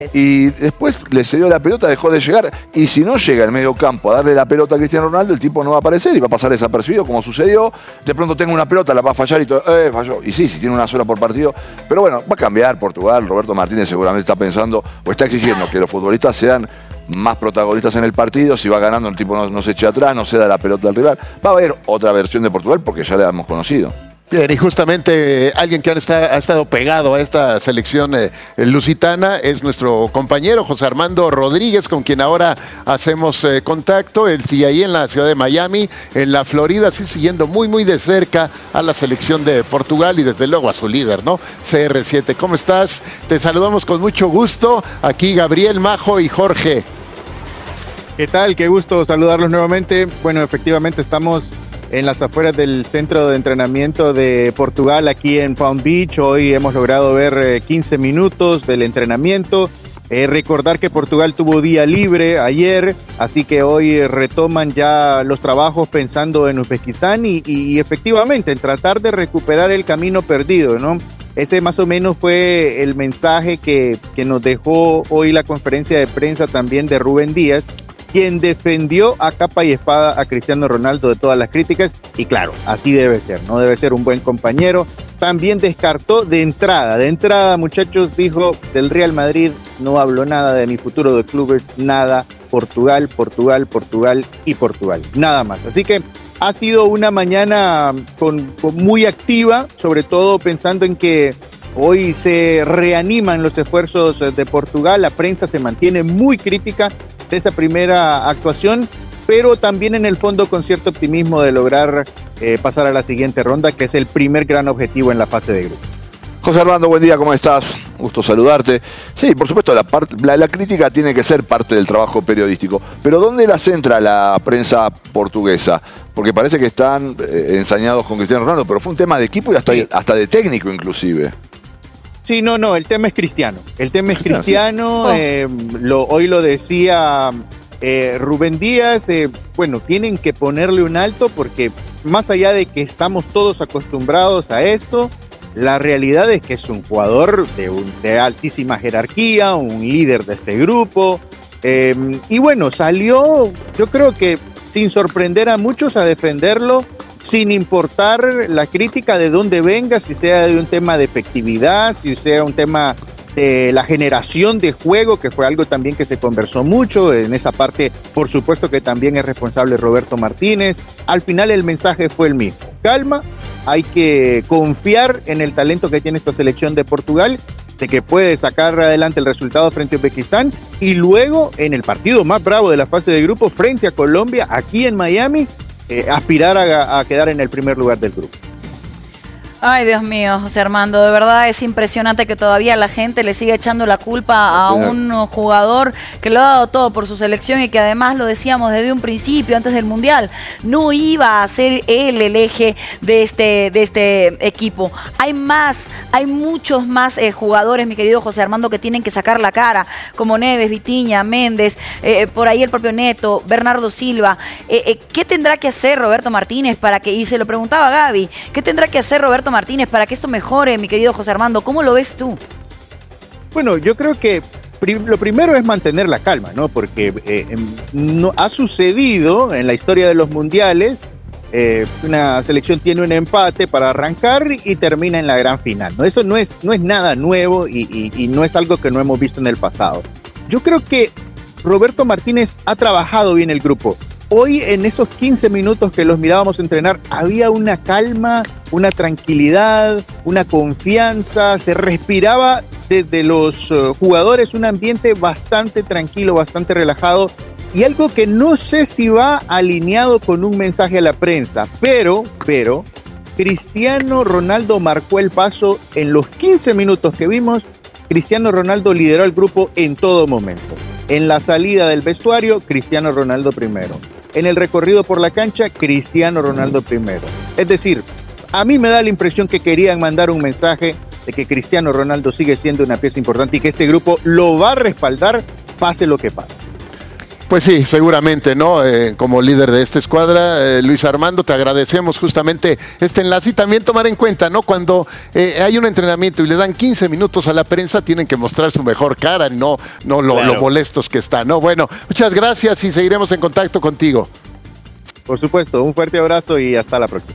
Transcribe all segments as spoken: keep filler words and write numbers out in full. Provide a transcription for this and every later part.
Y después le cedió la pelota, dejó de llegar. Y si no llega el medio campo a darle la pelota a Cristiano Ronaldo, el tipo no va a aparecer y va a pasar desapercibido, como sucedió. De pronto tengo una pelota, la va a fallar y todo. Eh, falló. Y sí, si tiene una sola por partido. Pero bueno, va a cambiar Portugal. Roberto Martínez seguramente está pensando o está exigiendo que los futbolistas sean más protagonistas en el partido. Si va ganando, el tipo no, no se eche atrás, no se da la pelota al rival. Va a haber otra versión de Portugal porque ya la hemos conocido. Bien, y justamente eh, alguien que ha estado, ha estado pegado a esta selección eh, lusitana es nuestro compañero José Armando Rodríguez, con quien ahora hacemos eh, contacto. Él sigue ahí en la ciudad de Miami, en la Florida, sí, siguiendo muy, muy de cerca a la selección de Portugal y desde luego a su líder, ¿no? C R siete. ¿Cómo estás? Te saludamos con mucho gusto. Aquí Gabriel, Majo y Jorge. ¿Qué tal? Qué gusto saludarlos nuevamente. Bueno, efectivamente estamos en las afueras del centro de entrenamiento de Portugal, aquí en Palm Beach. Hoy hemos logrado ver eh, quince minutos del entrenamiento. Eh, recordar que Portugal tuvo día libre ayer, así que hoy retoman ya los trabajos pensando en Uzbekistán y, y efectivamente en tratar de recuperar el camino perdido, ¿no? Ese más o menos fue el mensaje que, que nos dejó hoy la conferencia de prensa también de Rubén Díaz, quien defendió a capa y espada a Cristiano Ronaldo de todas las críticas, y claro, así debe ser, no debe ser un buen compañero. También descartó de entrada, de entrada muchachos, dijo, del Real Madrid no hablo nada, de mi futuro de clubes, nada, Portugal, Portugal, Portugal y Portugal, nada más. Así que ha sido una mañana con, con muy activa, sobre todo pensando en que hoy se reaniman los esfuerzos de Portugal, la prensa se mantiene muy crítica de esa primera actuación, pero también en el fondo con cierto optimismo de lograr eh, pasar a la siguiente ronda, que es el primer gran objetivo en la fase de grupo. José Armando, buen día, ¿cómo estás? Gusto saludarte. Sí, por supuesto, la, part, la, la crítica tiene que ser parte del trabajo periodístico, pero ¿dónde la centra la prensa portuguesa? Porque parece que están eh, ensañados con Cristiano Ronaldo, pero fue un tema de equipo y hasta, sí. hasta de técnico inclusive. Sí, no, no, el tema es Cristiano. El tema es Cristiano, sí. eh, lo, hoy lo decía eh, Rubén Díaz, eh, bueno, tienen que ponerle un alto porque más allá de que estamos todos acostumbrados a esto, la realidad es que es un jugador de, un, de altísima jerarquía, un líder de este grupo, eh, y bueno, salió, yo creo que sin sorprender a muchos, a defenderlo, sin importar la crítica de dónde venga, si sea de un tema de efectividad, si sea un tema de la generación de juego, que fue algo también que se conversó mucho. En esa parte, por supuesto que también es responsable Roberto Martínez. Al final el mensaje fue el mismo. Calma, hay que confiar en el talento que tiene esta selección de Portugal, de que puede sacar adelante el resultado frente a Uzbekistán y luego en el partido más bravo de la fase de grupo frente a Colombia, aquí en Miami, Eh, aspirar a, a quedar en el primer lugar del grupo. Ay, Dios mío, José Armando, de verdad es impresionante que todavía la gente le siga echando la culpa a un jugador que lo ha dado todo por su selección y que además, lo decíamos desde un principio, antes del Mundial, no iba a ser él el eje de este, de este equipo. Hay más, hay muchos más eh, jugadores, mi querido José Armando, que tienen que sacar la cara, como Neves, Vitinha, Méndez, eh, por ahí el propio Neto, Bernardo Silva. Eh, eh, ¿Qué tendrá que hacer Roberto Martínez para que, y se lo preguntaba a Gaby, ¿qué tendrá que hacer Roberto Martínez para que esto mejore, mi querido José Armando? ¿Cómo lo ves tú? Bueno, yo creo que prim- lo primero es mantener la calma, ¿no? Porque eh, no, ha sucedido en la historia de los mundiales, eh, una selección tiene un empate para arrancar y termina en la gran final, ¿no? Eso no es, no es nada nuevo y, y, y no es algo que no hemos visto en el pasado. Yo creo que Roberto Martínez ha trabajado bien el grupo. Hoy, en esos quince minutos que los mirábamos entrenar, había una calma, una tranquilidad, una confianza, se respiraba desde los uh, jugadores un ambiente bastante tranquilo, bastante relajado, y algo que no sé si va alineado con un mensaje a la prensa, pero, pero, Cristiano Ronaldo marcó el paso en los quince minutos que vimos. Cristiano Ronaldo lideró el grupo en todo momento. En la salida del vestuario, Cristiano Ronaldo primero. En el recorrido por la cancha, Cristiano Ronaldo primero. Es decir, a mí me da la impresión que querían mandar un mensaje de que Cristiano Ronaldo sigue siendo una pieza importante y que este grupo lo va a respaldar, pase lo que pase. Pues sí, seguramente, ¿no? Eh, como líder de esta escuadra, eh, Luis Armando, te agradecemos justamente este enlace y también tomar en cuenta, ¿no? Cuando eh, hay un entrenamiento y le dan quince minutos a la prensa, tienen que mostrar su mejor cara, no, no lo, Claro. lo molestos que están, ¿no? Bueno, muchas gracias y seguiremos en contacto contigo. Por supuesto, un fuerte abrazo y hasta la próxima.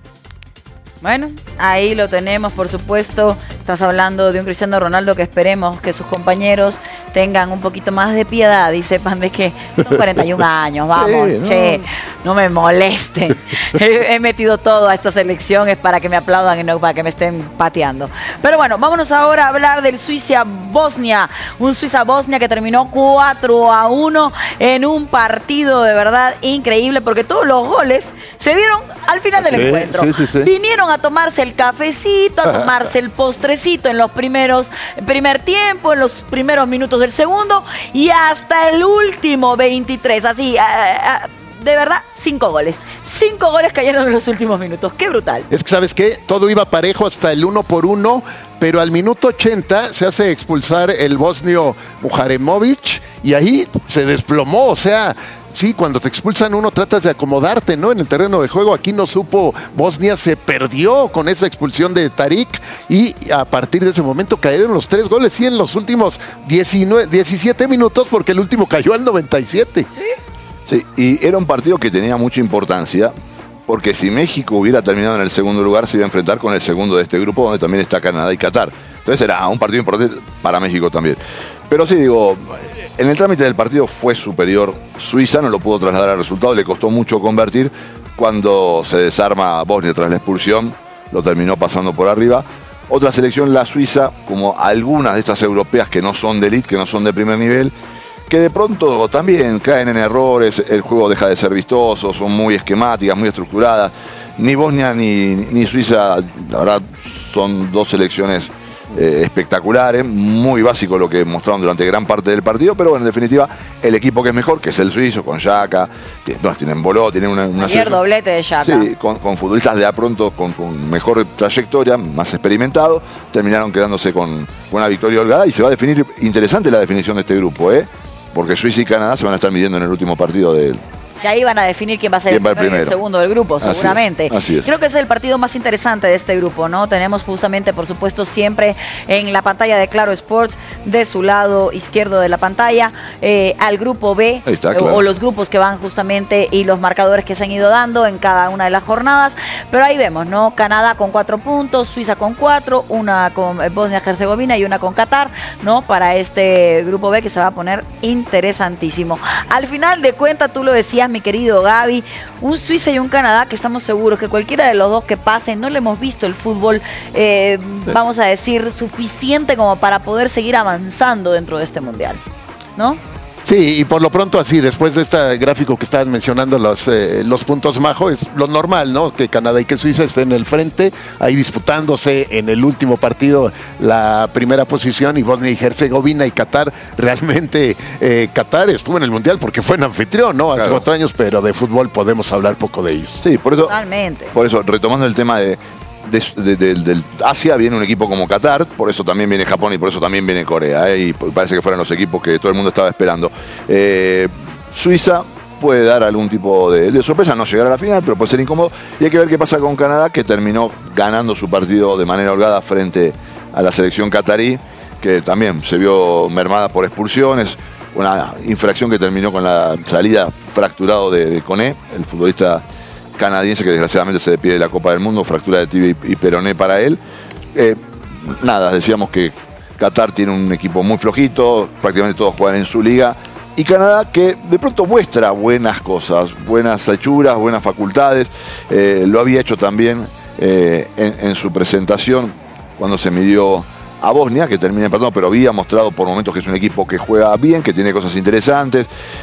Bueno, ahí lo tenemos, por supuesto. Estás hablando de un Cristiano Ronaldo que esperemos que sus compañeros tengan un poquito más de piedad y sepan de que son cuarenta y un años, vamos, Sí, no. che, no me molesten. he, he metido todo a esta selección, es para que me aplaudan y no para que me estén pateando. Pero bueno, vámonos ahora a hablar del Suiza-Bosnia. Un Suiza-Bosnia que terminó cuatro a uno en un partido de verdad increíble porque todos los goles se dieron al final del Sí, encuentro. sí, sí, sí. Vinieron a tomarse el cafecito, a tomarse el postrecito en los primeros, primer tiempo, en los primeros minutos del segundo y hasta el último veintitrés. Así, a, a, de verdad, cinco goles. Cinco goles cayeron en los últimos minutos. ¡Qué brutal! Es que, ¿sabes qué? Todo iba parejo hasta el uno por uno, pero al minuto ochenta se hace expulsar el bosnio Muharemovic y ahí se desplomó, o sea... Sí, cuando te expulsan uno tratas de acomodarte, ¿no? En el terreno de juego. Aquí no supo, Bosnia se perdió con esa expulsión de Tarik y a partir de ese momento cayeron los tres goles, sí, en los últimos diecinueve, diecisiete minutos porque el último cayó al noventa y siete. Sí, y era un partido que tenía mucha importancia, porque si México hubiera terminado en el segundo lugar, se iba a enfrentar con el segundo de este grupo, donde también está Canadá y Qatar. Entonces era un partido importante para México también. Pero sí, digo, en el trámite del partido fue superior. Suiza no lo pudo trasladar al resultado, le costó mucho convertir. Cuando se desarma Bosnia tras la expulsión, lo terminó pasando por arriba. Otra selección, la Suiza, como algunas de estas europeas que no son de elite, que no son de primer nivel, que de pronto también caen en errores, el juego deja de ser vistoso, son muy esquemáticas, muy estructuradas. Ni Bosnia ni, ni Suiza, la verdad, son dos selecciones eh, espectaculares, muy básico lo que mostraron durante gran parte del partido, pero bueno, en definitiva, el equipo que es mejor, que es el suizo, con Xhaka, no, tienen Boló, tienen una, una Ayer selección- doblete de Xhaka. Sí, con, con futbolistas de a pronto con, con mejor trayectoria, más experimentados, terminaron quedándose con, con una victoria holgada y se va a definir, interesante la definición de este grupo, ¿eh? Porque Suiza y Canadá se van a estar midiendo en el último partido del... Y ahí van a definir quién va a ser el ¿Quién va el primero y el primero? segundo del grupo, Así es, seguramente. así es. Creo que es el partido más interesante de este grupo, ¿no? Tenemos justamente, por supuesto, siempre en la pantalla de Claro Sports, de su lado izquierdo de la pantalla, eh, al grupo B, Ahí está, o- claro. o los grupos que van justamente y los marcadores que se han ido dando en cada una de las jornadas. Pero ahí vemos, ¿no? Canadá con cuatro puntos, Suiza con cuatro, una con eh, Bosnia-Herzegovina y una con Qatar, ¿no? Para este grupo B que se va a poner interesantísimo. Al final de cuentas, tú lo decías, mi querido Gaby, un Suiza y un Canadá que estamos seguros que cualquiera de los dos que pasen, no le hemos visto el fútbol, eh, vamos a decir, suficiente como para poder seguir avanzando dentro de este mundial, ¿no? Sí, y por lo pronto así, después de este gráfico que estabas mencionando, los, eh, los puntos Majo, es lo normal, ¿no? Que Canadá y que Suiza estén en el frente, ahí disputándose en el último partido la primera posición, y Bosnia y Herzegovina y Qatar, realmente eh, Qatar estuvo en el Mundial porque fue un anfitrión, ¿no? Hace Claro. cuatro años, pero de fútbol podemos hablar poco de ellos. Sí, por eso, Totalmente. por eso retomando el tema de, de- de- de- del Asia, viene un equipo como Qatar, por eso también viene Japón y por eso también viene Corea, ¿eh? Y parece que fueron los equipos que todo el mundo estaba esperando. Eh, Suiza puede dar algún tipo de, de sorpresa, no llegar a la final, pero puede ser incómodo. Y hay que ver qué pasa con Canadá, que terminó ganando su partido de manera holgada frente a la selección catarí, que también se vio mermada por expulsiones. Una infracción que terminó con la salida fracturado de, de Koné, el futbolista canadiense que desgraciadamente se despide de la Copa del Mundo, fractura de tibia y, y peroné para él. Eh, nada, decíamos que Qatar tiene un equipo muy flojito, prácticamente todos juegan en su liga, y Canadá que de pronto muestra buenas cosas, buenas hechuras, buenas facultades. Eh, lo había hecho también eh, en, en su presentación cuando se midió a Bosnia, que termina empatando, pero había mostrado por momentos que es un equipo que juega bien, que tiene cosas interesantes,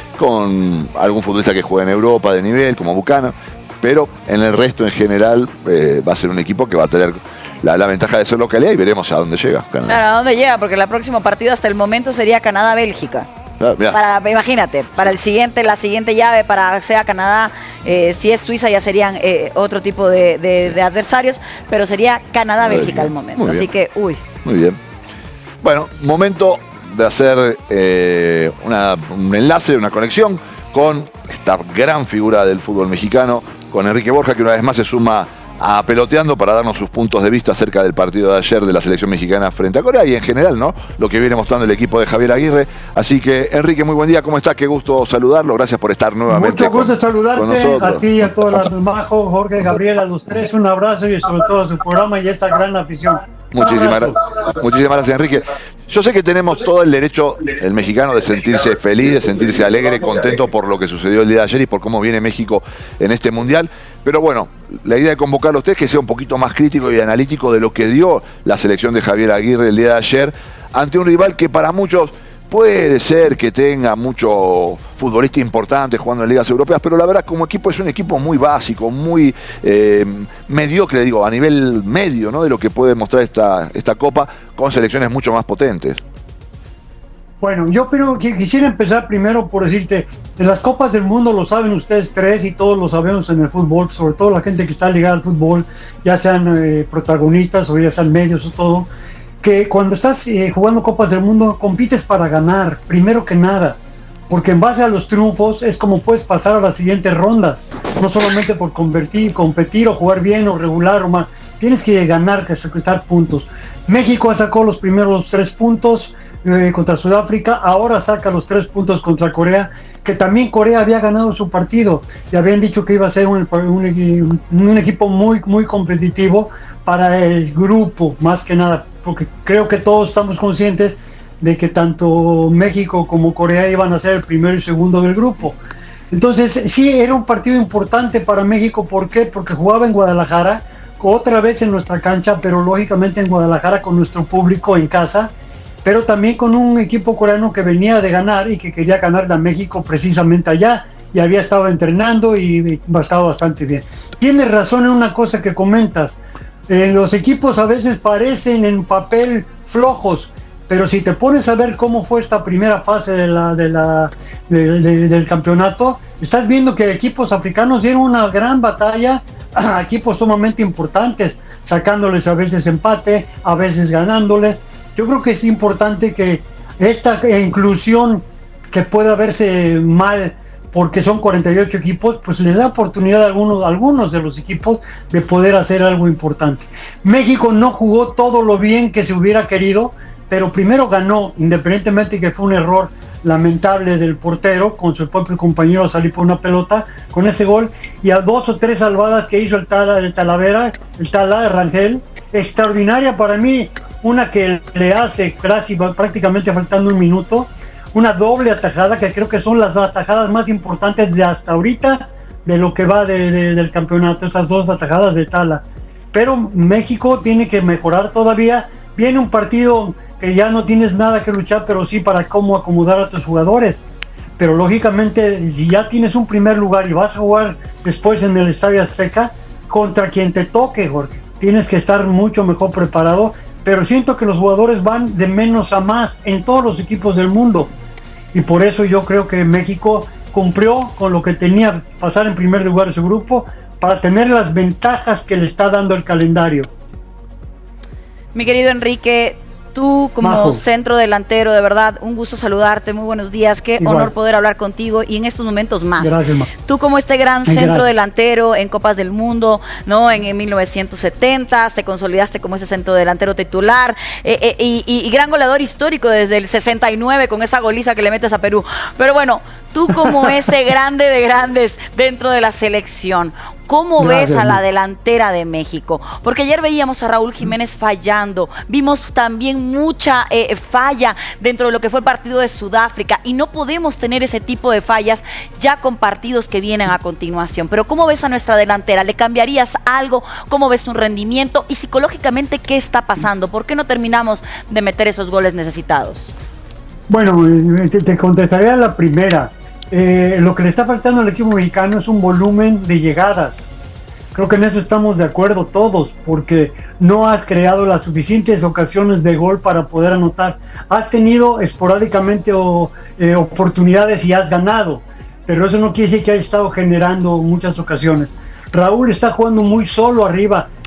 con algún futbolista que juega en Europa de nivel, como Buchanan, pero en el resto en general eh, va a ser un equipo que va a tener la, la ventaja de ser localidad y veremos a dónde llega Canadá. Claro, ¿a dónde llega? Porque el próximo partido hasta el momento sería Canadá-Bélgica. Claro, mirá. Para, imagínate, para el siguiente, la siguiente llave, para sea Canadá, eh, si es Suiza ya serían eh, otro tipo de, de- de adversarios, pero sería Canadá-Bélgica al momento. Muy Así bien. que, uy, Muy bien. Bueno, momento de hacer eh, una, un enlace, una conexión con esta gran figura del fútbol mexicano, con Enrique Borja, que una vez más se suma a Peloteando para darnos sus puntos de vista acerca del partido de ayer de la selección mexicana frente a Corea y en general, ¿no?, lo que viene mostrando el equipo de Javier Aguirre. Así que, Enrique, muy buen día, ¿cómo estás? Qué gusto saludarlo, gracias por estar nuevamente. Mucho gusto con, saludarte, con nosotros. a ti, a todas las Majo, Jorge, Gabriel, a los tres, un abrazo y sobre todo a su programa y a esa gran afición. Muchísimas, muchísimas gracias, Enrique. Yo sé que tenemos todo el derecho, el mexicano, de sentirse feliz, de sentirse alegre, contento por lo que sucedió el día de ayer y por cómo viene México en este Mundial. Pero bueno, la idea de convocarlo a usted es que sea un poquito más crítico y analítico de lo que dio la selección de Javier Aguirre el día de ayer ante un rival que para muchos puede ser que tenga mucho futbolista importante jugando en ligas europeas, pero la verdad como equipo es un equipo muy básico, muy eh, mediocre, digo, a nivel medio, ¿no?, de lo que puede mostrar esta, esta Copa con selecciones mucho más potentes. Bueno, yo pero que quisiera empezar primero por decirte, en las Copas del Mundo lo saben ustedes tres y todos lo sabemos en el fútbol, sobre todo la gente que está ligada al fútbol, ya sean eh, protagonistas o ya sean medios o todo, que cuando estás eh, jugando Copas del Mundo compites para ganar, primero que nada, porque en base a los triunfos es como puedes pasar a las siguientes rondas, no solamente por convertir, competir o jugar bien o regular o más, tienes que ganar, que sacar puntos. México sacó los primeros tres puntos eh, contra Sudáfrica, ahora saca los tres puntos contra Corea, que también Corea había ganado su partido y habían dicho que iba a ser un, un, un equipo muy, muy competitivo para el grupo, más que nada, porque creo que todos estamos conscientes de que tanto México como Corea iban a ser el primero y segundo del grupo. Entonces, sí, era un partido importante para México. ¿Por qué? Porque jugaba en Guadalajara, otra vez en nuestra cancha, pero lógicamente en Guadalajara con nuestro público en casa, pero también con un equipo coreano que venía de ganar y que quería ganarle a México precisamente allá, y había estado entrenando y estaba bastante bien. Tienes razón en una cosa que comentas. Eh, los equipos a veces parecen en papel flojos, pero si te pones a ver cómo fue esta primera fase de la, de la, de, de, del campeonato, estás viendo que equipos africanos dieron una gran batalla a equipos sumamente importantes, sacándoles a veces empate, a veces ganándoles. Yo creo que es importante que esta inclusión que pueda verse mal porque son cuarenta y ocho equipos, pues les da oportunidad a algunos, a algunos de los equipos de poder hacer algo importante. México no jugó todo lo bien que se hubiera querido, pero primero ganó, independientemente que fue un error lamentable del portero, con su propio compañero a salir por una pelota, con ese gol, y a dos o tres salvadas que hizo el, Tala, el Talavera, el Tala, Rangel, extraordinaria para mí, una que le hace casi prácticamente faltando un minuto, una doble atajada que creo que son las atajadas más importantes de hasta ahorita de lo que va de, de, del campeonato, esas dos atajadas de Tala. Pero México tiene que mejorar todavía. Viene un partido que ya no tienes nada que luchar, pero sí para cómo acomodar a tus jugadores. Pero lógicamente, si ya tienes un primer lugar y vas a jugar después en el Estadio Azteca, contra quien te toque, Jorge, tienes que estar mucho mejor preparado. Pero siento que los jugadores van de menos a más en todos los equipos del mundo. Y por eso yo creo que México cumplió con lo que tenía, pasar en primer lugar de su grupo, para tener las ventajas que le está dando el calendario. Mi querido Enrique, tú como Majo. centro delantero, de verdad, un gusto saludarte, muy buenos días, qué Igual. honor poder hablar contigo y en estos momentos más. Gracias, Majo. Tú como este gran Ay, centro gracias. delantero en Copas del Mundo, ¿no? En, en mil novecientos setenta, te consolidaste como ese centro delantero titular eh, eh, y, y, y gran goleador histórico desde el sesenta y nueve con esa goliza que le metes a Perú. Pero bueno, tú como ese grande de grandes dentro de la selección, ¿cómo Gracias, ves a la Majo. delantera de México? Porque ayer veíamos a Raúl Jiménez fallando, vimos también mucha eh, falla dentro de lo que fue el partido de Sudáfrica y no podemos tener ese tipo de fallas ya con partidos que vienen a continuación. Pero ¿cómo ves a nuestra delantera? ¿Le cambiarías algo? ¿Cómo ves su rendimiento? Y psicológicamente, ¿qué está pasando? ¿Por qué no terminamos de meter esos goles necesitados? Bueno, eh, te, te contestaría la primera. Eh, lo que le está faltando al equipo mexicano es un volumen de llegadas. Creo que en eso estamos de acuerdo todos, porque no has creado las suficientes ocasiones de gol para poder anotar. Has tenido esporádicamente o, eh, oportunidades y has ganado, pero eso no quiere decir que hayas estado generando muchas ocasiones. Raúl está jugando muy solo arriba.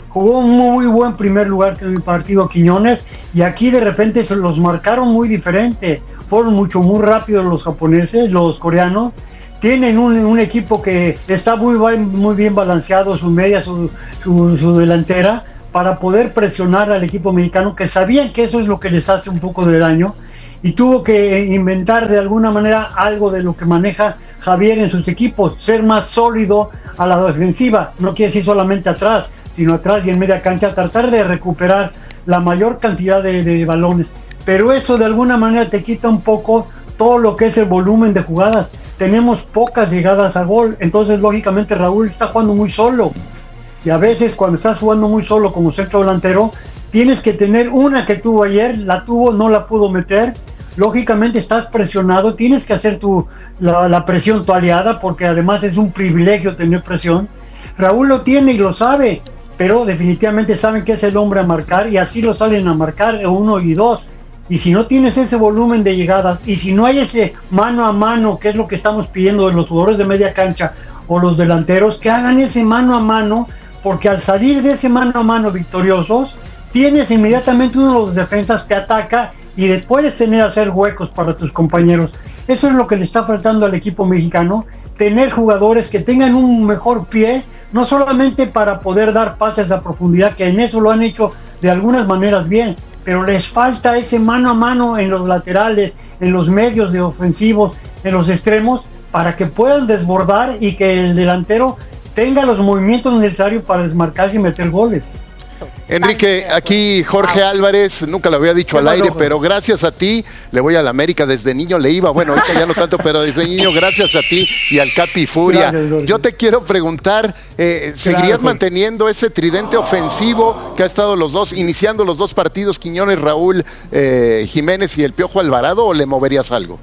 jugó un muy buen primer lugar en el partido Quiñones, y aquí de repente se los marcaron muy diferente, fueron mucho muy rápidos los japoneses, los coreanos, tienen un, un equipo que está muy, muy bien balanceado, su media, su, su, su delantera, para poder presionar al equipo mexicano, que sabían que eso es lo que les hace un poco de daño, y tuvo que inventar de alguna manera algo de lo que maneja Javier en sus equipos, ser más sólido a la defensiva, no quiere decir solamente atrás, sino atrás y en media cancha, tratar de recuperar la mayor cantidad de, de balones, pero eso de alguna manera te quita un poco todo lo que es el volumen de jugadas. Tenemos pocas llegadas a gol, entonces lógicamente Raúl está jugando muy solo, y a veces cuando estás jugando muy solo como centro delantero, tienes que tener una que tuvo ayer, la tuvo, no la pudo meter, lógicamente estás presionado, tienes que hacer tu, la, la presión tu aliada, porque además es un privilegio tener presión. Raúl lo tiene y lo sabe, pero definitivamente saben que es el hombre a marcar, y así lo salen a marcar uno y dos. Y si no tienes ese volumen de llegadas, y si no hay ese mano a mano, que es lo que estamos pidiendo de los jugadores de media cancha o los delanteros, que hagan ese mano a mano, porque al salir de ese mano a mano victoriosos, tienes inmediatamente uno de los defensas que ataca y puedes tener a hacer huecos para tus compañeros. Eso es lo que le está faltando al equipo mexicano, tener jugadores que tengan un mejor pie, no solamente para poder dar pases a profundidad, que en eso lo han hecho de algunas maneras bien, pero les falta ese mano a mano en los laterales, en los medios de ofensivos, en los extremos, para que puedan desbordar y que el delantero tenga los movimientos necesarios para desmarcarse y meter goles. Enrique, aquí Jorge Álvarez, nunca lo había dicho al aire, pero gracias a ti le voy a la América, desde niño le iba, bueno, ahorita ya no tanto, pero desde niño gracias a ti y al Capi Furia. Gracias, yo te quiero preguntar, eh, ¿seguirías claro, manteniendo ese tridente ofensivo que ha estado los dos, iniciando los dos partidos, Quiñones, Raúl eh, Jiménez y el Piojo Alvarado, o le moverías algo?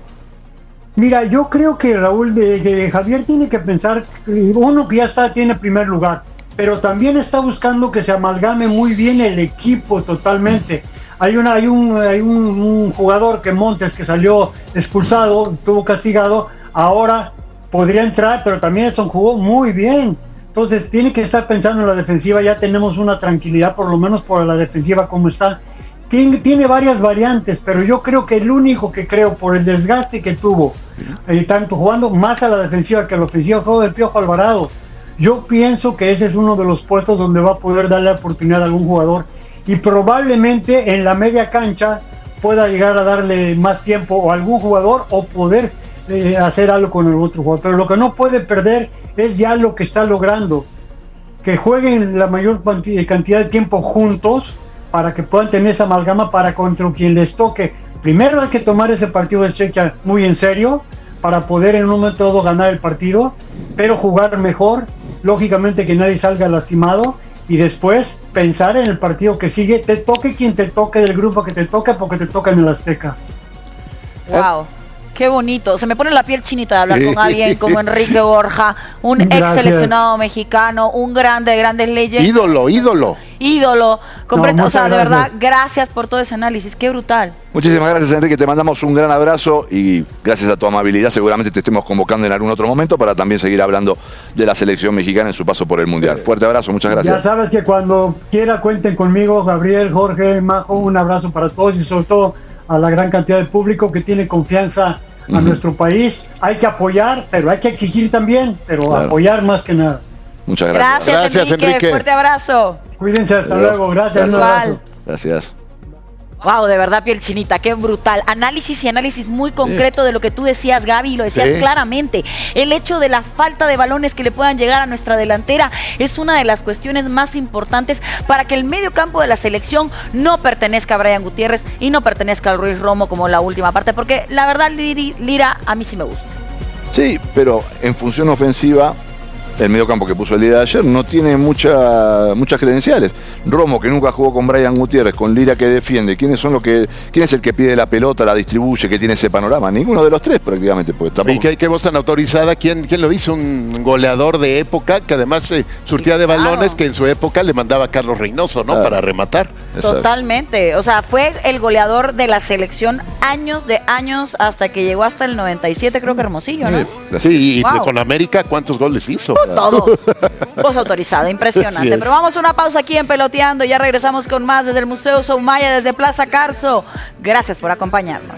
Mira, yo creo que Raúl, de, de Javier tiene que pensar, uno que ya está, tiene primer lugar, pero también está buscando que se amalgame muy bien el equipo totalmente. Hay una, hay un, hay un, un jugador que Montes, que salió expulsado, tuvo castigado, ahora podría entrar, pero también Edson jugó muy bien. Entonces tiene que estar pensando en la defensiva, ya tenemos una tranquilidad, por lo menos por la defensiva como está. Tiene, tiene varias variantes, pero yo creo que el único que creo, por el desgaste que tuvo, eh, tanto jugando más a la defensiva que a la ofensiva, fue el Piojo Alvarado. Yo pienso que ese es uno de los puestos donde va a poder darle la oportunidad a algún jugador, y probablemente en la media cancha pueda llegar a darle más tiempo a algún jugador o poder eh, hacer algo con el otro jugador. Pero lo que no puede perder es ya lo que está logrando, que jueguen la mayor cantidad de tiempo juntos para que puedan tener esa amalgama para contra quien les toque. Primero hay que tomar ese partido de Chequia muy en serio para poder en un momento dado ganar el partido, pero jugar mejor, lógicamente que nadie salga lastimado, y después pensar en el partido que sigue, te toque quien te toque del grupo que te toque, porque te toca en el Azteca. Wow, qué bonito. Se me pone la piel chinita de hablar con alguien como Enrique Borja, un ex seleccionado mexicano, un grande de grandes leyes. Ídolo, ídolo. Ídolo, completa, no, o sea, de gracias. verdad, gracias por todo ese análisis, qué brutal. Muchísimas gracias, Enrique, te mandamos un gran abrazo y gracias a tu amabilidad seguramente te estemos convocando en algún otro momento para también seguir hablando de la selección mexicana en su paso por el Mundial. Fuerte abrazo, muchas gracias. Ya sabes que cuando quiera cuenten conmigo, Gabriel, Jorge, Majo, un abrazo para todos y sobre todo a la gran cantidad de público que tiene confianza a uh-huh. nuestro país. Hay que apoyar, pero hay que exigir también, pero claro. apoyar más que nada. Muchas gracias. Gracias, gracias Enrique. Enrique. Fuerte abrazo. Cuídense, hasta Adiós. luego. Gracias. Un abrazo. Gracias. Wow, de verdad, piel chinita, qué brutal. Análisis y análisis muy concreto sí. de lo que tú decías, Gaby, y lo decías sí. claramente. El hecho de la falta de balones que le puedan llegar a nuestra delantera es una de las cuestiones más importantes para que el medio campo de la selección no pertenezca a Brian Gutiérrez y no pertenezca al Ruiz Romo como la última parte, porque la verdad, Lira, a mí sí me gusta. Sí, pero en función ofensiva, el mediocampo que puso el día de ayer no tiene mucha, muchas credenciales. Romo, que nunca jugó con Brian Gutiérrez, con Lira que defiende, ¿quiénes son los que, quién es el que pide la pelota, la distribuye, que tiene ese panorama? Ninguno de los tres prácticamente. Pues, tampoco. ¿Y qué, qué voz tan autorizada? ¿Quién, ¿Quién lo hizo? Un goleador de época que además eh, surtía sí, de balones claro. que en su época le mandaba a Carlos Reynoso, ¿no? Claro. Para rematar. Totalmente. O sea, fue el goleador de la selección años de años hasta que llegó hasta el noventa y siete, creo que Hermosillo, ¿no? Sí, y wow. con América, ¿cuántos goles hizo? todos. Voz autorizada, impresionante. Pero vamos a una pausa aquí en Peloteando. Ya regresamos con más desde el Museo Soumaya, desde Plaza Carso. Gracias por acompañarnos.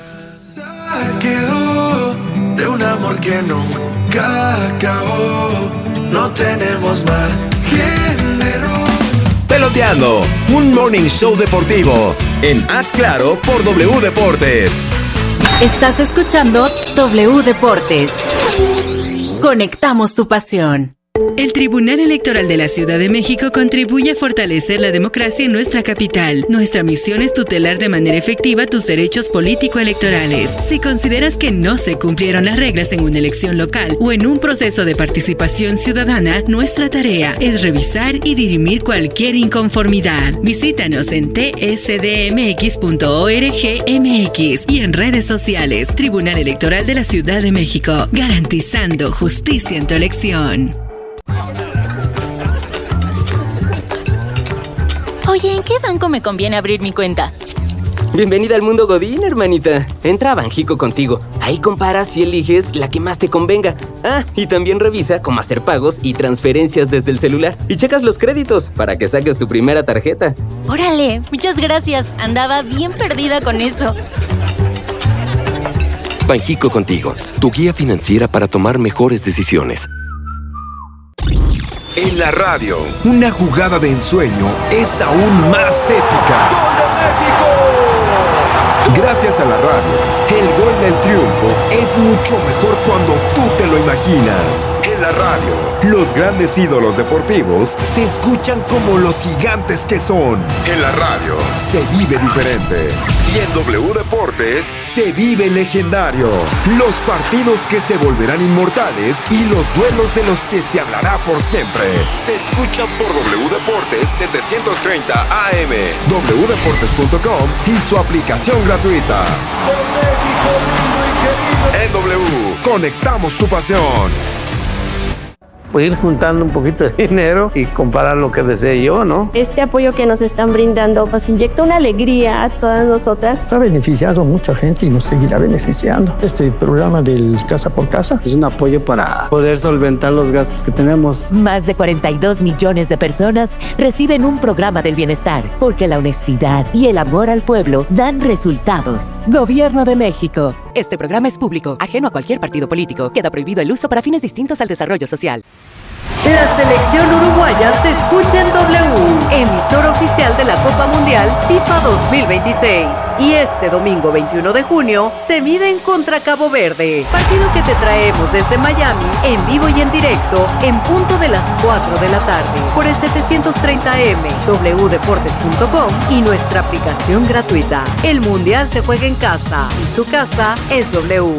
Quedó de un amor que nunca acabó. No tenemos margen de error. Peloteando, un morning show deportivo en Haz Claro por W Deportes. Estás escuchando W Deportes. Conectamos tu pasión. El Tribunal Electoral de la Ciudad de México contribuye a fortalecer la democracia en nuestra capital. Nuestra misión es tutelar de manera efectiva tus derechos político-electorales. Si consideras que no se cumplieron las reglas en una elección local o en un proceso de participación ciudadana, nuestra tarea es revisar y dirimir cualquier inconformidad. Visítanos en t s d m x punto org m x y en redes sociales. Tribunal Electoral de la Ciudad de México, garantizando justicia en tu elección. Oye, ¿en qué banco me conviene abrir mi cuenta? Bienvenida al mundo Godín, hermanita. Entra a Banjico Contigo. Ahí comparas y eliges la que más te convenga. Ah, y también revisa cómo hacer pagos y transferencias desde el celular. Y checas los créditos para que saques tu primera tarjeta. Órale, muchas gracias. Andaba bien perdida con eso. Banjico Contigo, tu guía financiera para tomar mejores decisiones. En la radio, una jugada de ensueño es aún más épica. ¡Gol de México! Gracias a la radio, el gol del triunfo es mucho mejor cuando tú te lo imaginas. En la radio, los grandes ídolos deportivos se escuchan como los gigantes que son. En la radio, se vive diferente. Y en W Deportes, se vive legendario. Los partidos que se volverán inmortales y los duelos de los que se hablará por siempre. Se escuchan por W Deportes setecientos treinta A M, w deportes punto com y su aplicación gratuita. En W, conectamos tu pasión. Pues ir juntando un poquito de dinero y comprar lo que desee yo, ¿no? Este apoyo que nos están brindando nos inyecta una alegría a todas nosotras. Ha beneficiado a mucha gente y nos seguirá beneficiando. Este programa del Casa por Casa es un apoyo para poder solventar los gastos que tenemos. Más de cuarenta y dos millones de personas reciben un programa del bienestar, porque la honestidad y el amor al pueblo dan resultados. Gobierno de México. Este programa es público, ajeno a cualquier partido político. Queda prohibido el uso para fines distintos al desarrollo social. La selección uruguaya se escucha en W, emisora oficial de la Copa Mundial FIFA dos mil veintiséis. Y este domingo veintiuno de junio se miden contra Cabo Verde, partido que te traemos desde Miami en vivo y en directo en punto de las cuatro de la tarde por el setecientos treinta M, w deportes punto com y nuestra aplicación gratuita. El Mundial se juega en casa y su casa es W.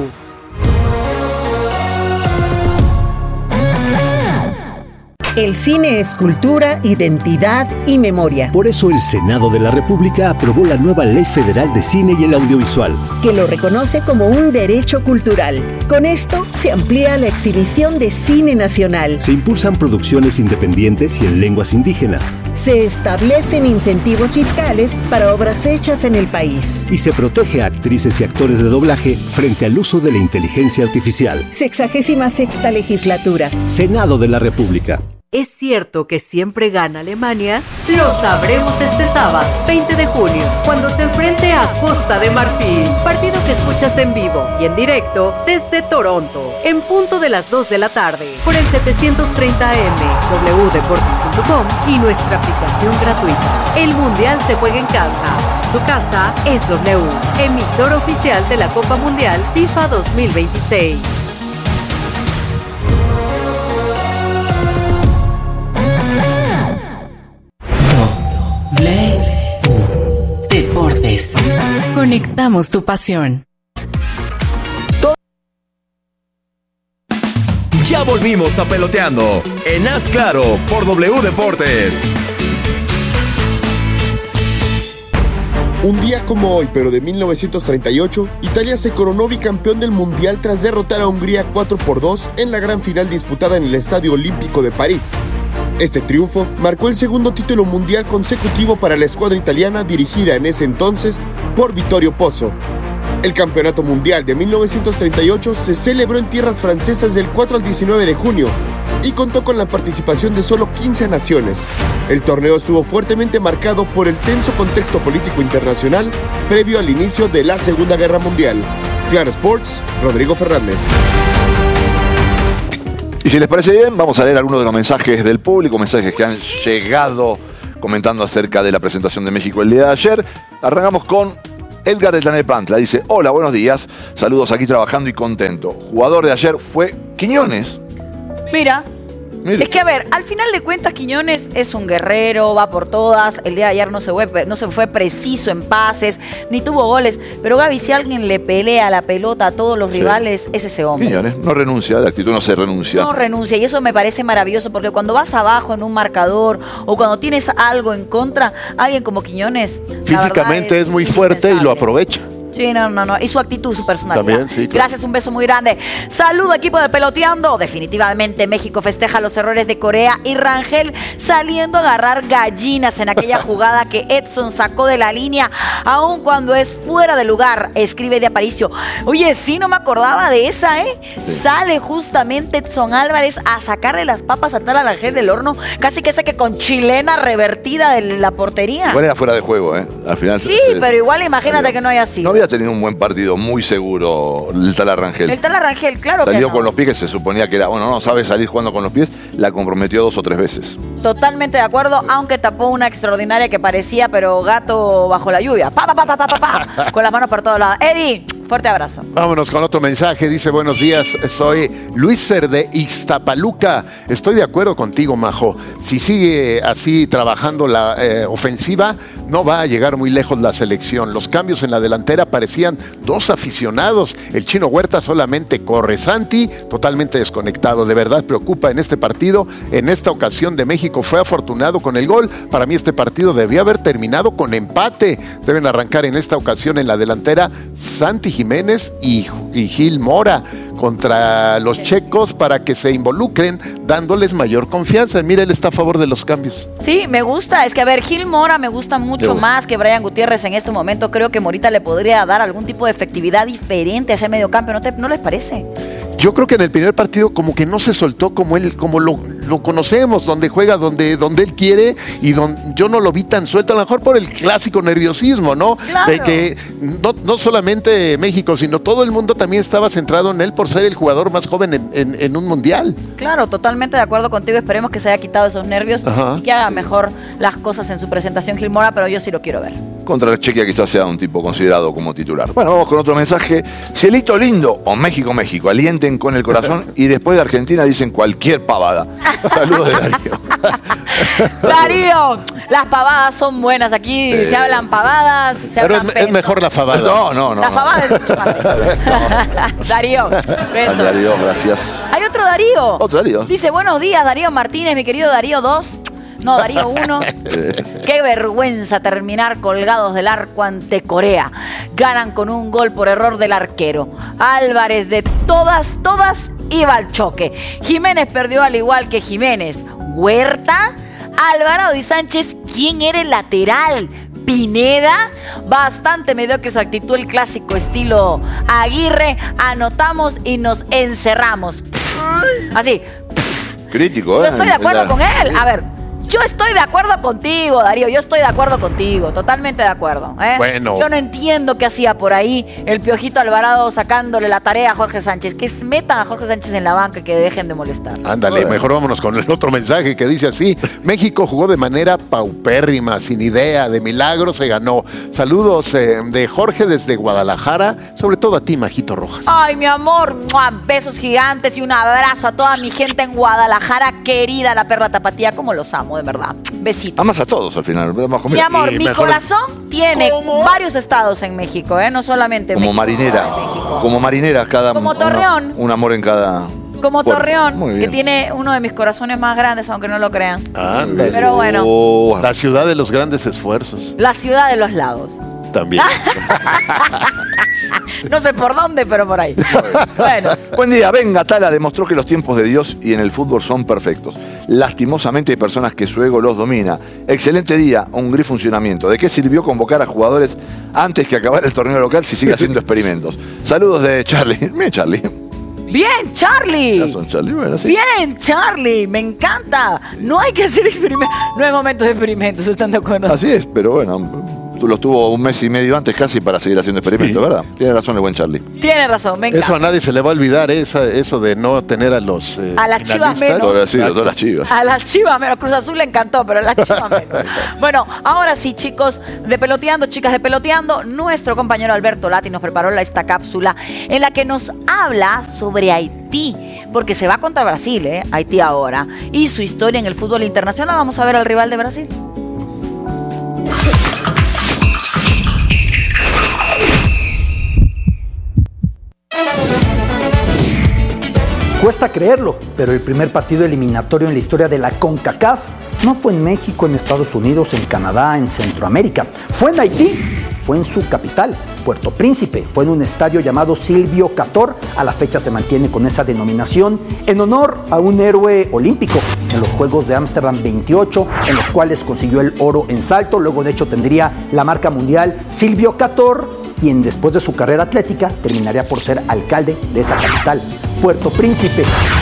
El cine es cultura, identidad y memoria. Por eso el Senado de la República aprobó la nueva Ley Federal de Cine y el Audiovisual, que lo reconoce como un derecho cultural. Con esto se amplía la exhibición de cine nacional. Se impulsan producciones independientes y en lenguas indígenas. Se establecen incentivos fiscales para obras hechas en el país. Y se protege a actrices y actores de doblaje frente al uso de la inteligencia artificial. Sexagésima sexta legislatura. Senado de la República. ¿Es cierto que siempre gana Alemania? Lo sabremos este sábado, veinte de junio, cuando se enfrente a Costa de Marfil. Partido que escuchas en vivo y en directo desde Toronto, en punto de las dos de la tarde, por el setecientos treinta M, w deportes punto com y nuestra aplicación gratuita. El Mundial se juega en casa. Su casa es W, emisora oficial de la Copa Mundial FIFA dos mil veintiséis. Deportes. Conectamos tu pasión. Ya volvimos a Peloteando en Haz Claro por W Deportes. Un día como hoy, pero de mil novecientos treinta y ocho, Italia se coronó bicampeón del Mundial tras derrotar a Hungría cuatro por dos en la gran final disputada en el Estadio Olímpico de París. Este triunfo marcó el segundo título mundial consecutivo para la escuadra italiana dirigida en ese entonces por Vittorio Pozzo. El Campeonato Mundial de mil novecientos treinta y ocho se celebró en tierras francesas del cuatro al diecinueve de junio y contó con la participación de solo quince naciones. El torneo estuvo fuertemente marcado por el tenso contexto político internacional previo al inicio de la Segunda Guerra Mundial. Claro Sports, Rodrigo Fernández. Y si les parece bien, vamos a leer algunos de los mensajes del público, mensajes que han llegado comentando acerca de la presentación de México el día de ayer. Arrancamos con Edgar de Tlanepantla. Dice, hola, buenos días, saludos aquí trabajando y contento. Jugador de ayer fue Quiñones. Mira. Mire. Es que, a ver, al final de cuentas, Quiñones es un guerrero, va por todas. El día de ayer no se fue, no se fue preciso en pases, ni tuvo goles. Pero, Gaby, si alguien le pelea la pelota a todos los sí. rivales, es ese hombre. Quiñones no renuncia, la actitud no se renuncia. No renuncia, y eso me parece maravilloso, porque cuando vas abajo en un marcador o cuando tienes algo en contra, alguien como Quiñones... Físicamente es, es muy fuerte y lo aprovecha. Sí, no, no, no. Y su actitud, su personalidad. También, sí, claro. Gracias, un beso muy grande. Saludo, equipo de Peloteando. Definitivamente México festeja los errores de Corea y Rangel saliendo a agarrar gallinas en aquella jugada que Edson sacó de la línea, aun cuando es fuera de lugar. Escribe de Aparicio. Oye, sí, no me acordaba de esa, ¿eh? Sí. Sale justamente Edson Álvarez a sacarle las papas a tal a Rangel del horno, casi que saque con chilena revertida de la portería. Igual era fuera de juego, ¿eh? Al final. Sí, se, pero igual imagínate salió. Que no haya sido. No había tenido un buen partido, muy seguro el tal Arrangel. El tal Arrangel, claro que no. Salió con los pies, que se suponía que era, bueno, no sabe salir jugando con los pies, la comprometió dos o tres veces. Totalmente de acuerdo, aunque tapó una extraordinaria que parecía, pero gato bajo la lluvia. Pa, pa, pa, pa, pa, pa, pa, con las manos por todos lados. Eddie, fuerte abrazo. Vámonos con otro mensaje. Dice, buenos días, soy Luiser de Iztapaluca. Estoy de acuerdo contigo, Majo. Si sigue así trabajando la eh, ofensiva, no va a llegar muy lejos la selección. Los cambios en la delantera parecían dos aficionados. El Chino Huerta solamente corre. Santi, totalmente desconectado. De verdad preocupa en este partido. En esta ocasión de México fue afortunado con el gol. Para mí este partido debía haber terminado con empate. Deben arrancar en esta ocasión en la delantera Santi Jiménez y, y Gil Mora contra los checos para que se involucren, dándoles mayor confianza. Mira, él está a favor de los cambios. Sí, me gusta. Es que, a ver, Gil Mora me gusta mucho más que Brian Gutiérrez en este momento. Creo que Morita le podría dar algún tipo de efectividad diferente a ese mediocampo. ¿No, te, ¿No les parece? Yo creo que en el primer partido como que no se soltó como él, como lo, lo conocemos, donde juega, donde, donde él quiere, y donde yo no lo vi tan suelto, a lo mejor por el clásico nerviosismo, ¿no? Claro. De que no, no solamente México, sino todo el mundo también estaba centrado en él por ser el jugador más joven en, en, en un mundial. Claro, totalmente de acuerdo contigo. Esperemos que se haya quitado esos nervios. Ajá. Y que haga mejor las cosas en su presentación Gil Mora, pero yo sí lo quiero ver. Contra la Chequia quizás sea un tipo considerado como titular. Bueno, vamos con otro mensaje. Cielito lindo o México, México. Alienten con el corazón y después de Argentina dicen cualquier pavada. Saludos de Darío. Darío, las pavadas son buenas. Aquí eh, se hablan pavadas, se pero hablan es, es mejor la fabada. No, no, no. La fabada es mucho más. Darío, beso. Darío, gracias. Hay otro Darío. Otro Darío. Dice, buenos días, Darío Martínez, mi querido Darío dos. No, Darío uno. Qué vergüenza terminar colgados del arco ante Corea. Ganan con un gol por error del arquero. Álvarez de todas, todas iba al choque. Jiménez perdió al igual que Jiménez. Huerta, Alvarado y Sánchez, ¿quién era el lateral? Pineda, bastante mediocre su actitud, el clásico estilo Aguirre. Anotamos y nos encerramos. Así. Crítico, ¿eh? Yo estoy de acuerdo con él. A ver. Yo estoy de acuerdo contigo, Darío. Yo estoy de acuerdo contigo. Totalmente de acuerdo. ¿eh? Bueno. Yo no entiendo qué hacía por ahí el Piojito Alvarado sacándole la tarea a Jorge Sánchez. Que metan a Jorge Sánchez en la banca y que dejen de molestar. Ándale, mejor vámonos con el otro mensaje que dice así. México jugó de manera paupérrima, sin idea, de milagro se ganó. Saludos eh, de Jorge desde Guadalajara, sobre todo a ti, Majito Rojas. Ay, mi amor. ¡Mua! Besos gigantes y un abrazo a toda mi gente en Guadalajara, querida, la perra tapatía. Como los amo. De verdad. Besito. Amas a todos al final. Mi amor, mi mejor... corazón tiene ¿Cómo? varios estados en México, ¿eh? No solamente como México. Marinera. México. Como marinera, cada Como Torreón. Una, un amor en cada. Como puerto. Torreón, que tiene uno de mis corazones más grandes, aunque no lo crean. Ándale. Pero bueno. Oh, la ciudad de los grandes esfuerzos. La ciudad de los lagos. También. No sé por dónde, pero por ahí. Bueno. Buen día. Venga, Tala demostró que los tiempos de Dios y en el fútbol son perfectos. Lastimosamente hay personas que su ego los domina. Excelente día, un gris funcionamiento. ¿De qué sirvió convocar a jugadores antes que acabar el torneo local si sigue haciendo experimentos? Saludos de Charlie. Mira, Charlie. Bien, Charlie. Ya son Charlie, bueno, sí. Bien, Charlie, me encanta. No hay que hacer experimentos. No es momento de experimentos, ¿están de acuerdo? Así es, pero bueno, tú los tuvo un mes y medio antes casi para seguir haciendo experimentos, sí. ¿Verdad? Tiene razón el buen Charlie. Tiene razón, me encanta. Eso a nadie se le va a olvidar, esa, eso de no tener a los eh, A las Chivas menos. Todas, sí, todas las Chivas. A las Chivas menos. Cruz Azul le encantó, pero a las Chivas menos. Bueno, ahora sí, chicos, de Peloteando, chicas de Peloteando, nuestro compañero Alberto Lati nos preparó esta cápsula en la que nos habla sobre Haití, porque se va contra Brasil, ¿eh? Haití ahora, y su historia en el fútbol internacional. Vamos a ver al rival de Brasil. Cuesta creerlo, pero el primer partido eliminatorio en la historia de la CONCACAF no fue en México, en Estados Unidos, en Canadá, en Centroamérica. Fue en Haití, fue en su capital, Puerto Príncipe. Fue en un estadio llamado Silvio Cator. A la fecha se mantiene con esa denominación en honor a un héroe olímpico en los Juegos de Ámsterdam veintiocho, en los cuales consiguió el oro en salto. Luego, de hecho, tendría la marca mundial Silvio Cator, quien después de su carrera atlética terminaría por ser alcalde de esa capital, Puerto Príncipe.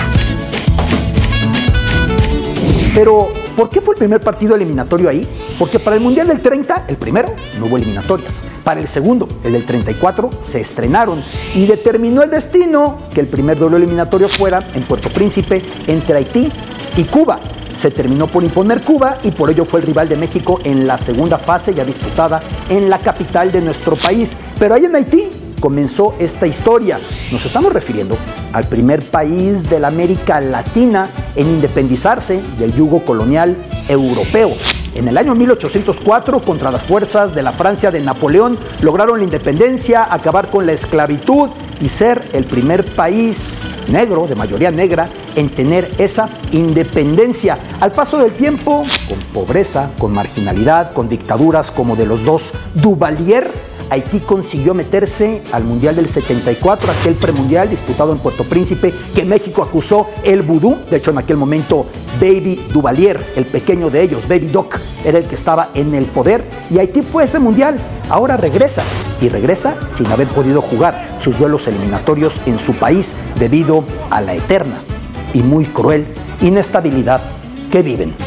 Pero, ¿por qué fue el primer partido eliminatorio ahí? Porque para el Mundial del treinta, el primero, no hubo eliminatorias. Para el segundo, el del treinta y cuatro, se estrenaron y determinó el destino que el primer duelo eliminatorio fuera en Puerto Príncipe entre Haití y Cuba. Se terminó por imponer Cuba y por ello fue el rival de México en la segunda fase, ya disputada en la capital de nuestro país. Pero ahí en Haití comenzó esta historia. Nos estamos refiriendo al primer país de la América Latina en independizarse del yugo colonial europeo. En el año mil ochocientos cuatro, contra las fuerzas de la Francia de Napoleón, lograron la independencia, acabar con la esclavitud y ser el primer país negro, de mayoría negra, en tener esa independencia. Al paso del tiempo, con pobreza, con marginalidad, con dictaduras como de los dos Duvalier, Haití consiguió meterse al Mundial del setenta y cuatro, aquel premundial disputado en Puerto Príncipe, que México acusó el vudú. De hecho, en aquel momento, Baby Duvalier, el pequeño de ellos, Baby Doc, era el que estaba en el poder. Y Haití fue ese mundial. Ahora regresa, y regresa sin haber podido jugar sus duelos eliminatorios en su país debido a la eterna y muy cruel inestabilidad que viven.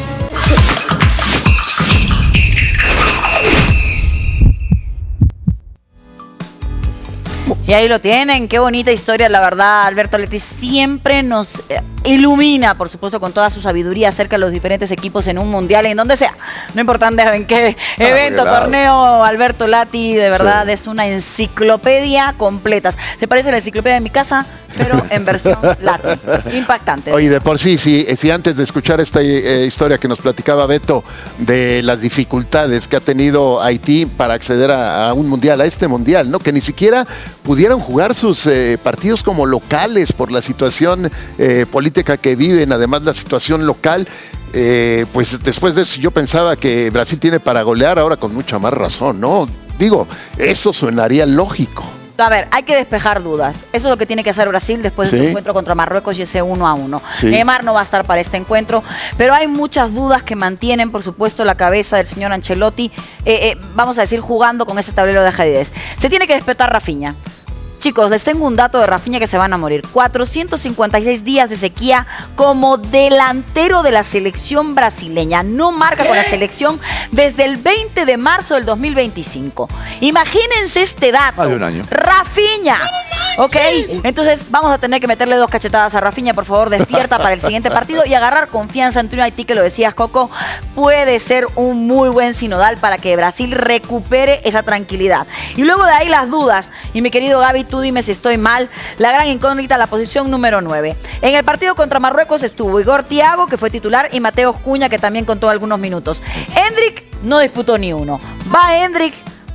Y ahí lo tienen, qué bonita historia, la verdad. Alberto Lati siempre nos eh, ilumina, por supuesto, con toda su sabiduría acerca de los diferentes equipos en un mundial, en donde sea. No importa en qué ah, evento, claro. torneo, Alberto Lati, de verdad, sí. es una enciclopedia completa. Se parece a la enciclopedia de mi casa, pero en versión Lati. Impactante. Oye, de por sí, si, si antes de escuchar esta eh, historia que nos platicaba Beto de las dificultades que ha tenido Haití para acceder a, a un mundial, a este mundial, ¿no? Que ni siquiera pudieron jugar sus eh, partidos como locales por la situación eh, política que viven, además la situación local. Eh, pues después de eso yo pensaba que Brasil tiene para golear, ahora con mucha más razón, ¿no? Digo, eso sonaría lógico. A ver, hay que despejar dudas. Eso es lo que tiene que hacer Brasil después de ¿Sí? su encuentro contra Marruecos y ese uno a uno. Sí. Neymar no va a estar para este encuentro, pero hay muchas dudas que mantienen, por supuesto, la cabeza del señor Ancelotti, eh, eh, vamos a decir, jugando con ese tablero de ajedrez. Se tiene que despertar Rafinha. Chicos, les tengo un dato de Rafinha que se van a morir. cuatrocientos cincuenta y seis días de sequía como delantero de la selección brasileña. No marca con la selección desde el veinte de marzo del dos mil veinticinco. Imagínense este dato. Más de un año. Rafinha. Ok, entonces vamos a tener que meterle dos cachetadas a Rafinha. Por favor, despierta para el siguiente partido y agarrar confianza ante un Haití que, lo decías, Coco, puede ser un muy buen sinodal para que Brasil recupere esa tranquilidad. Y luego de ahí las dudas. Y mi querido Gaby, tú dime si estoy mal. La gran incógnita, la posición número nueve. En el partido contra Marruecos estuvo Igor Thiago, que fue titular, y Mateus Cunha, que también contó algunos minutos. Endrick no disputó ni uno. Va Endrick,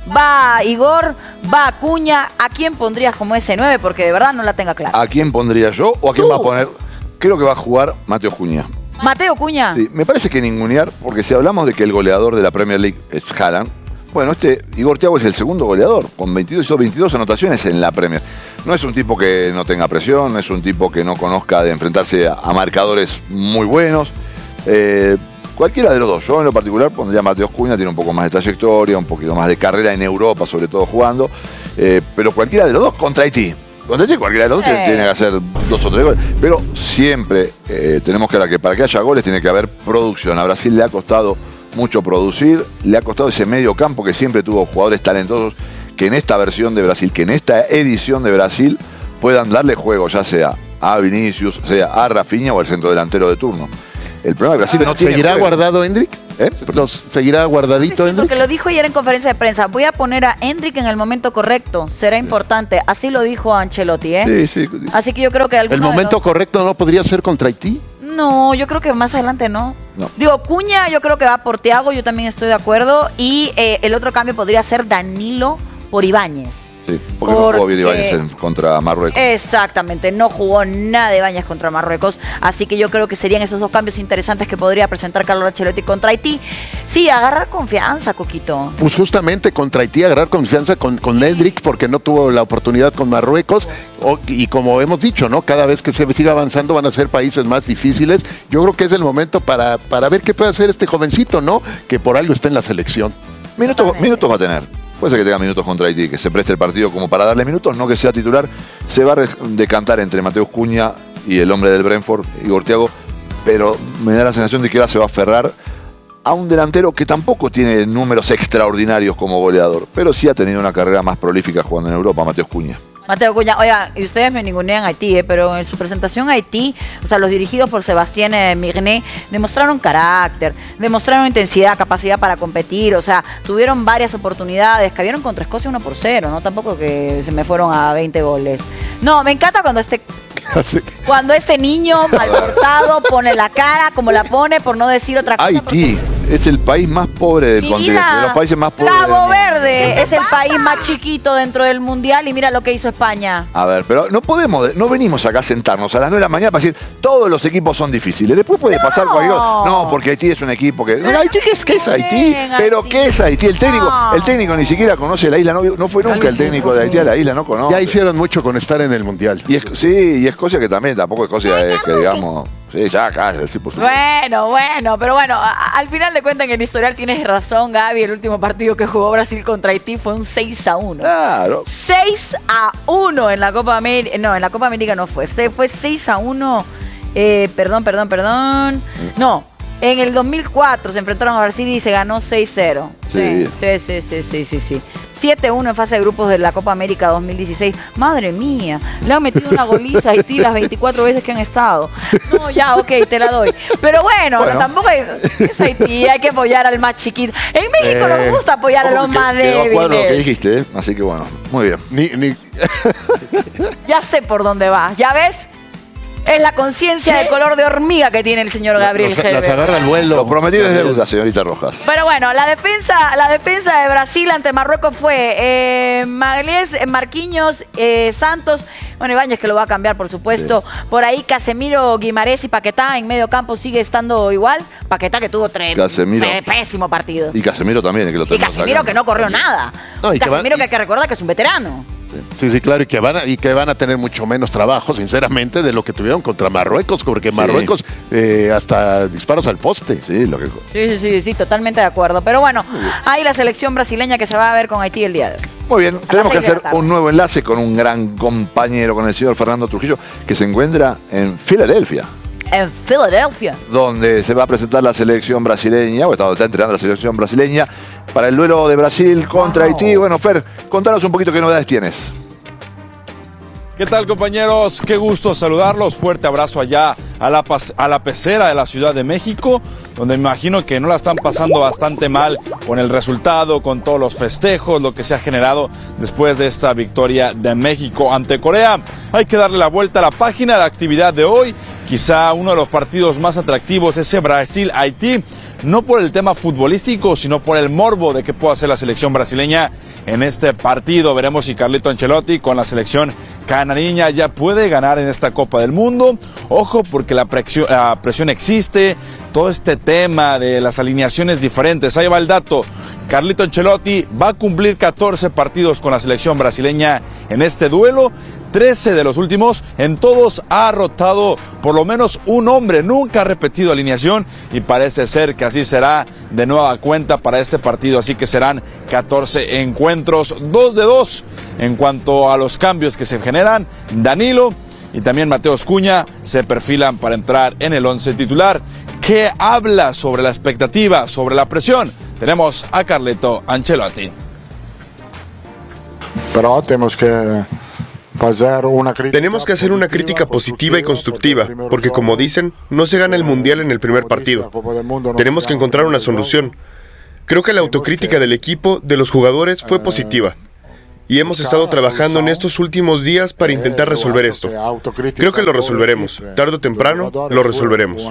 va Igor, va Cunha. ¿A quién pondrías como ese nueve? Porque de verdad no la tenga clara. ¿A quién pondría yo o a quién ¿Tú? va a poner? Creo que va a jugar Mateus Cunha. ¿Mateo Cunha? Sí, me parece que ningunear, porque si hablamos de que el goleador de la Premier League es Haaland, bueno, este Igor Thiago es el segundo goleador, con veintidós o veintidós anotaciones en la Premier. No es un tipo que no tenga presión, no es un tipo que no conozca de enfrentarse a, a marcadores muy buenos. Eh, cualquiera de los dos. Yo en lo particular pondría a Mateus Cunha, tiene un poco más de trayectoria, un poquito más de carrera en Europa, sobre todo jugando. Eh, pero cualquiera de los dos contra Haití. Contra Haití cualquiera de los dos Eh. tiene que hacer dos o tres goles. Pero siempre eh, tenemos que ver que para que haya goles tiene que haber producción. A Brasil le ha costado mucho producir, le ha costado ese medio campo que siempre tuvo jugadores talentosos que en esta versión de Brasil, que en esta edición de Brasil puedan darle juego, ya sea a Vinicius, sea a Rafinha o al centrodelantero de turno. El problema de Brasil no tiene ¿Seguirá juego. guardado Hendrik? ¿Eh? ¿Los ¿Seguirá guardadito Sí, Hendrik? porque lo dijo ayer en conferencia de prensa. Voy a poner a Hendrik en el momento correcto. Será importante. Así lo dijo Ancelotti, ¿eh? Sí, sí. Así que yo creo que ¿El alguno de momento los- correcto no podría ser contra Haití? No, yo creo que más adelante no. No. Digo, Cuña yo creo que va por Thiago, yo también estoy de acuerdo. Y eh, el otro cambio podría ser Danilo por Ibáñez. Sí, porque, no jugó bien Porque- Ibáñez en- contra Marruecos. Exactamente, no jugó nada de Ibáñez contra Marruecos, así que yo creo que serían esos dos cambios interesantes que podría presentar Carlo Ancelotti contra Haití. Sí, agarrar confianza, Coquito. Pues justamente contra Haití, agarrar confianza con, con Hendrik porque no tuvo la oportunidad con Marruecos. O- y como hemos dicho, ¿no? Cada vez que se siga avanzando van a ser países más difíciles. Yo creo que es el momento para, para ver qué puede hacer este jovencito, ¿no? Que por algo está en la selección. Minutos, minutos va a tener. Puede ser que tenga minutos contra Haití, que se preste el partido como para darle minutos, no que sea titular. Se va a re- decantar entre Mateus Cuña y el hombre del Brentford, Igor Thiago, pero me da la sensación de que ahora se va a aferrar a un delantero que tampoco tiene números extraordinarios como goleador, pero sí ha tenido una carrera más prolífica jugando en Europa, Mateus Cuña. Mateo Cuña, oiga, y ustedes me ningunean a Haití, eh, pero en su presentación a Haití, o sea, los dirigidos por Sebastián eh, Migné, demostraron carácter, demostraron intensidad, capacidad para competir, o sea, tuvieron varias oportunidades, cayeron contra Escocia uno por cero, ¿no? Tampoco que se me fueron a veinte goles. No, me encanta cuando este, cuando este niño malportado pone la cara como la pone, por no decir otra cosa. Haití es el país más pobre del Mi continente, vida, de los países más pobres del Cabo mundo. Verde es el país más chiquito dentro del mundial y mira lo que hizo España. A ver, pero no podemos, no venimos acá a sentarnos a las nueve de la mañana para decir todos los equipos son difíciles. Después puede pasar cualquier cosa. No, porque Haití es un equipo que. No, Haití, ¿qué es, qué es Haití? Bien, Pero Haití. ¿qué es Haití? El técnico, No. el técnico ni siquiera conoce la isla, no, no fue nunca el técnico de Haití a la isla, no conoce. Ya hicieron mucho con estar en el Mundial. Y es, sí, y Escocia que también, tampoco Escocia es que digamos. Sí, ya, cállate, sí, por supuesto. Bueno, bueno, pero bueno, a- al final de cuentas en el historial tienes razón, Gaby. El último partido que jugó Brasil contra Haití fue un seis a uno. Claro. seis a uno en la Copa América. No, en la Copa América no fue. Se- Fue seis a uno. Eh, perdón, perdón, perdón. No, en el dos mil cuatro se enfrentaron a Brasil y se ganó seis cero. Sí. Sí, sí, sí, sí, sí, sí. siete a uno en fase de grupos de la Copa América dos mil dieciséis. Madre mía, le han metido una goliza a Haití las veinticuatro veces que han estado. No, ya, ok, te la doy. Pero bueno, Bueno. tampoco hay, es Haití, hay que apoyar al más chiquito. En México Eh, nos gusta apoyar a los ojo, más que- quedó a cuadro lo que débiles. dijiste, ¿eh? Así que bueno, muy bien. Ni, ni, Ya sé por dónde va, ¿ya ves? Es la conciencia de color de hormiga que tiene el señor Gabriel Los- las Gebe. agarra el vuelo. Lo prometido es deuda, señorita Rojas. Pero bueno, la defensa, la defensa de Brasil ante Marruecos fue eh, Magalés, eh, Marquinhos, eh, Santos, bueno, Ibáñez que lo va a cambiar, por supuesto. Por ahí Casemiro, Guimarães y Paquetá en medio campo sigue estando igual. Paquetá que tuvo tre- Casemiro. pe- pésimo partido. Y Casemiro también, que lo Y tenemos Casemiro acá. que no corrió nada. No, y que va- Casemiro que hay que recordar que es un veterano. Sí, sí, claro, y que van a, y que van a tener mucho menos trabajo, sinceramente, de lo que tuvieron contra Marruecos, porque Marruecos eh, hasta disparos al poste. Sí, lo que. Sí, sí, sí, sí, totalmente de acuerdo. Pero bueno, hay la selección brasileña que se va a ver con Haití el día de hoy. Muy bien, tenemos que seis de la hacer tarde. un nuevo enlace con un gran compañero, con el señor Fernando Trujillo, que se encuentra en Filadelfia, En Filadelfia. donde se va a presentar la selección brasileña, o está, está entrenando la selección brasileña, para el duelo de Brasil contra Haití. Bueno, Fer, contanos un poquito qué novedades tienes. ¿Qué tal, compañeros? Qué gusto saludarlos. Fuerte abrazo allá a la, pas- a la pecera de la Ciudad de México, donde me imagino que no la están pasando bastante mal con el resultado, con todos los festejos, lo que se ha generado después de esta victoria de México ante Corea. Hay que darle la vuelta a la página de la actividad de hoy. Quizá uno de los partidos más atractivos, ese Brasil-Haití, no por el tema futbolístico, sino por el morbo de que pueda hacer la selección brasileña en este partido. Veremos si Carlito Ancelotti con la selección canariña ya puede ganar en esta Copa del Mundo. Ojo, porque la presión, la presión existe, todo este tema de las alineaciones diferentes. Ahí va el dato. Carlito Ancelotti va a cumplir catorce partidos con la selección brasileña en este duelo. trece de los últimos, en todos ha rotado por lo menos un hombre, nunca ha repetido alineación y parece ser que así será de nueva cuenta para este partido, así que serán catorce encuentros, dos de dos en cuanto a los cambios que se generan. Danilo y también Mateus Cunha se perfilan para entrar en el once titular. ¿Qué habla sobre la expectativa, sobre la presión? Tenemos a Carleto Ancelotti. Pero tenemos que Tenemos que hacer una crítica positiva y constructiva, porque como dicen, no se gana el Mundial en el primer partido. Tenemos que encontrar una solución. Creo que la autocrítica del equipo, de los jugadores, fue positiva. Y hemos estado trabajando en estos últimos días para intentar resolver esto. Creo que lo resolveremos. Tarde o temprano, lo resolveremos.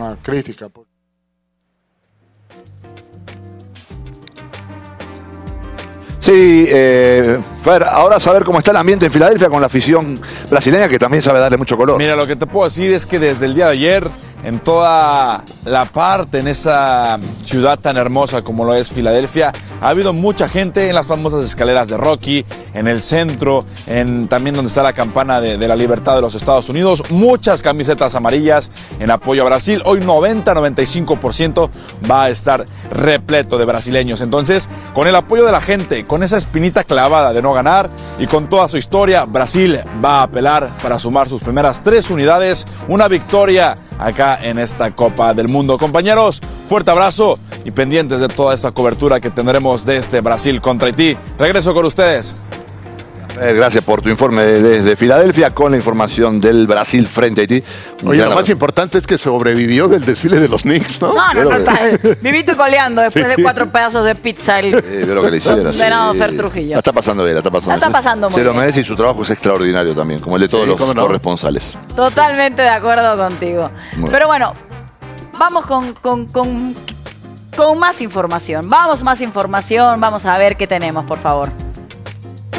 Sí, eh, Fer, ahora saber cómo está el ambiente en Filadelfia con la afición brasileña, que también sabe darle mucho color. Mira, lo que te puedo decir es que desde el día de ayer, en toda la parte, en esa ciudad tan hermosa como lo es Filadelfia, ha habido mucha gente en las famosas escaleras de Rocky, en el centro, en también donde está la campana de, de la libertad de los Estados Unidos, muchas camisetas amarillas en apoyo a Brasil. Hoy noventa a noventa y cinco por ciento va a estar repleto de brasileños. Entonces, con el apoyo de la gente, con esa espinita clavada de no ganar y con toda su historia, Brasil va a apelar para sumar sus primeras tres unidades, una victoria acá en esta Copa del Mundo. Compañeros, fuerte abrazo y pendientes de toda esta cobertura que tendremos de este Brasil contra Haití. Regreso con ustedes. Gracias por tu informe desde Filadelfia con la información del Brasil frente a Haití. Oye, lo más importante es que sobrevivió del desfile de los Knicks, ¿no? No, no, no, está vivito y coleando después sí. de cuatro pedazos de pizza. El sí, lo que le hicieron. Condenado sí. Fer Trujillo. La está pasando bien, la está pasando, la está pasando muy Se bien. lo merece y su trabajo es extraordinario también, como el de todos sí, los no? corresponsales. Totalmente de acuerdo contigo. Bueno. Pero bueno, vamos con, con, con, con más información. Vamos más información, vamos a ver qué tenemos, por favor.